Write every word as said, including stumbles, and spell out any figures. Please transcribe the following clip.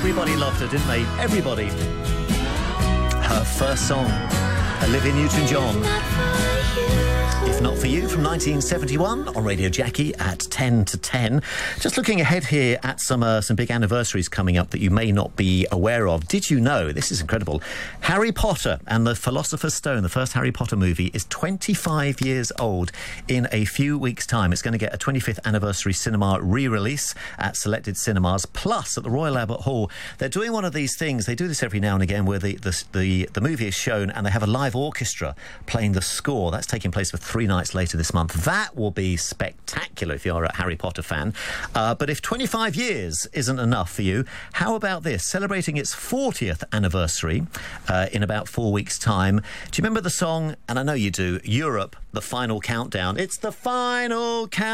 Everybody loved her, didn't they? Everybody. Her first song, Olivia Newton-John. If Not For You, from nineteen seventy-one on Radio Jackie at ten to ten. Just looking ahead here at some uh, some big anniversaries coming up that you may not be aware of. Did you know, this is incredible, Harry Potter and the Philosopher's Stone, the first Harry Potter movie, is twenty-five years old in a few weeks' time. It's going to get a twenty-fifth anniversary cinema re-release at selected cinemas. Plus, at the Royal Albert Hall, they're doing one of these things. They do this every now and again where the, the, the, the movie is shown and they have a live orchestra playing the score. That's taking place for three nights later this month. That will be spectacular if you're a Harry Potter fan. Uh, but if twenty-five years isn't enough for you, how about this? Celebrating its fortieth anniversary uh, in about four weeks' time. Do you remember the song, and I know you do, Europe, The Final Countdown? It's the final countdown.